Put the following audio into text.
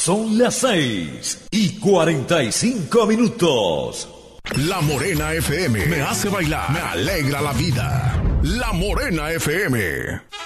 Son las 6:45. La Morena FM me hace bailar, me alegra la vida. La Morena FM.